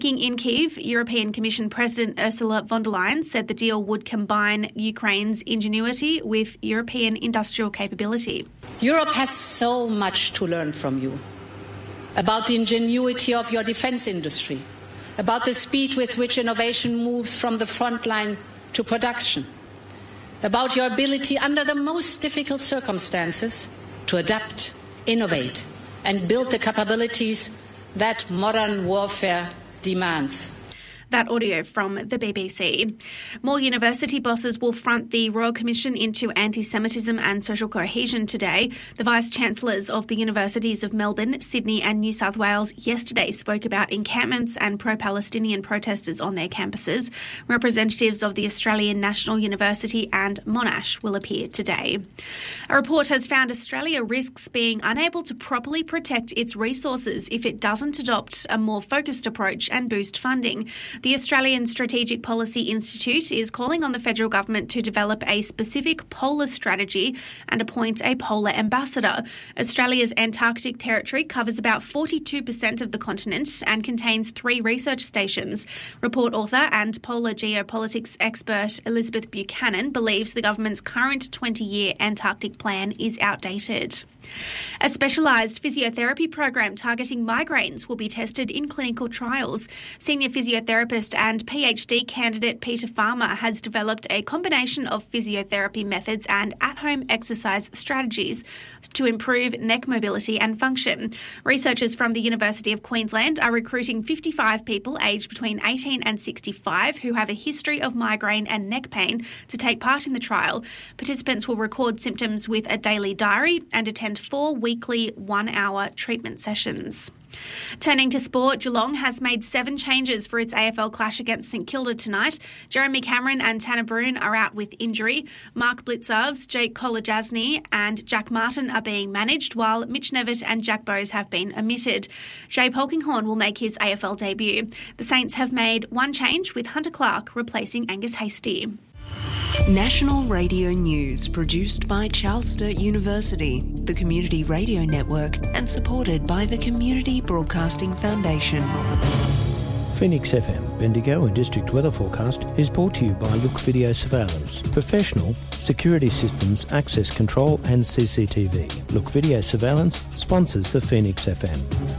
In Kyiv, European Commission President Ursula von der Leyen said the deal would combine Ukraine's ingenuity with European industrial capability. Europe has so much to learn from you about the ingenuity of your defence industry, about the speed with which innovation moves from the front line to production, about your ability under the most difficult circumstances to adapt, innovate, and build the capabilities that modern warfare demands. That audio from the BBC. More university bosses will front the Royal Commission into Anti-Semitism and Social Cohesion today. The Vice-Chancellors of the Universities of Melbourne, Sydney and New South Wales yesterday spoke about encampments and pro-Palestinian protesters on their campuses. Representatives of the Australian National University and Monash will appear today. A report has found Australia risks being unable to properly protect its resources if it doesn't adopt a more focused approach and boost funding. The Australian Strategic Policy Institute is calling on the federal government to develop a specific polar strategy and appoint a polar ambassador. Australia's Antarctic territory covers about 42% of the continent and contains 3 research stations. Report author and polar geopolitics expert Elizabeth Buchanan believes the government's current 20-year Antarctic plan is outdated. A specialised physiotherapy program targeting migraines will be tested in clinical trials. Senior physiotherapist and PhD candidate Peter Farmer has developed a combination of physiotherapy methods and at-home exercise strategies to improve neck mobility and function. Researchers from the University of Queensland are recruiting 55 people aged between 18 and 65 who have a history of migraine and neck pain to take part in the trial. Participants will record symptoms with a daily diary and attend 4 weekly 1-hour treatment sessions. Turning to sport, Geelong has made 7 changes for its AFL clash against St Kilda tonight. Jeremy Cameron and Tanner Bruhn are out with injury. Mark Blitzovs, Jake Kolajasny and Jack Martin are being managed, while Mitch Nevitt and Jack Bowes have been omitted. Jay Polkinghorne will make his AFL debut. The Saints have made 1 change, with Hunter Clark replacing Angus Hastie. National Radio News, produced by Charles Sturt University, the Community Radio Network, and supported by the Community Broadcasting Foundation. Phoenix FM Bendigo and District Weather Forecast is brought to you by Look Video Surveillance. Professional security systems, access control and CCTV. Look Video Surveillance sponsors the Phoenix FM.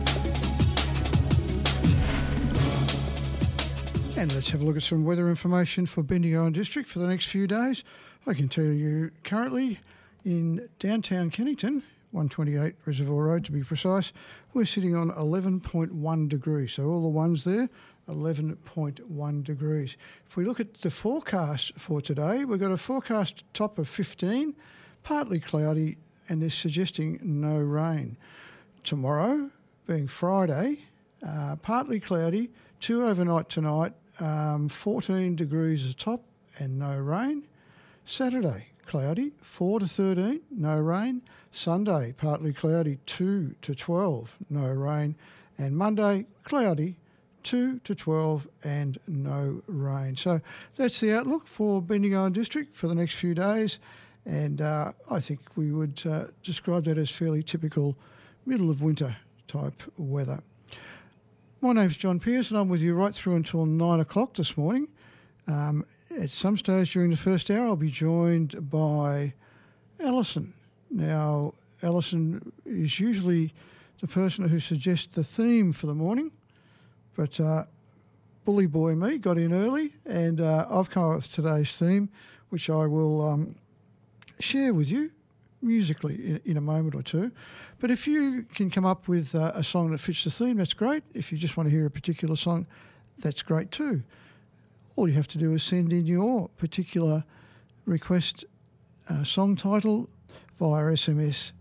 And let's have a look at some weather information for Bendigo and District for the next few days. I can tell you currently in downtown Kennington, 128 Reservoir Road to be precise, we're sitting on 11.1 degrees. So all the ones there, 11.1 degrees. If we look at the forecast for today, we've got a forecast top of 15, partly cloudy, and they're suggesting no rain. Tomorrow, being Friday, partly cloudy, 2 overnight tonight, 14 degrees at top and no rain. Saturday, cloudy, 4 to 13, no rain. Sunday, partly cloudy, 2 to 12, no rain. And Monday, cloudy, 2 to 12 and no rain. So that's the outlook for Bendigo and District for the next few days. And I think we would describe that as fairly typical middle of winter type weather. My name's John Pearce and I'm with you right through until 9 o'clock this morning. At some stage during the first hour, I'll be joined by Alison. Now, Alison is usually the person who suggests the theme for the morning, but bully boy me got in early and I've come up with today's theme, which I will share with you musically in a moment or two. But if you can come up with a song that fits the theme, that's great. If you just want to hear a particular song, that's great too. All you have to do is send in your particular request song title via SMS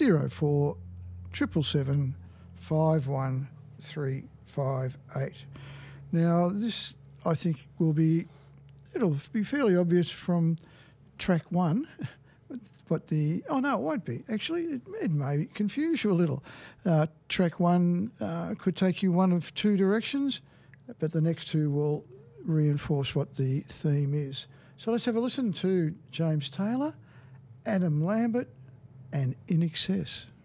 0477 51358. Now, this, I think, it'll be fairly obvious from track 1. But it won't be. Actually, it may confuse you a little. Track 1 could take you one of 2 directions, but the next 2 will reinforce what the theme is. So let's have a listen to James Taylor, Adam Lambert, and In Excess.